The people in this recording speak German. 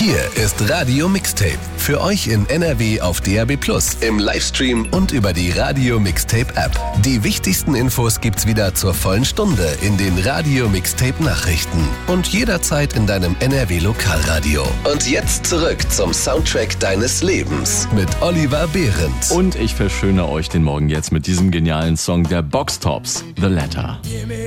Hier ist Radio Mixtape. Für euch in NRW auf DAB+, im Livestream und über die Radio Mixtape App. Die wichtigsten Infos gibt's wieder zur vollen Stunde in den Radio Mixtape Nachrichten. Und jederzeit in deinem NRW Lokalradio. Und jetzt zurück zum Soundtrack deines Lebens mit Oliver Behrens. Und ich verschöne euch den Morgen jetzt mit diesem genialen Song der Box Tops, The Letter.